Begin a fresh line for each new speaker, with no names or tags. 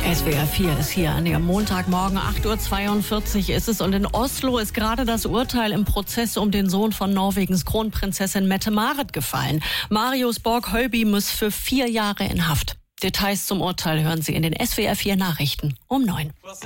SWR 4 ist hier an Ihrem Montagmorgen, 8.42 Uhr ist es. Und in Oslo ist gerade das Urteil im Prozess um den Sohn von Norwegens Kronprinzessin Mette-Marit gefallen. Marius Borg-Hølby muss für 4 Jahre in Haft. Details zum Urteil hören Sie in den SWR 4 Nachrichten um 9.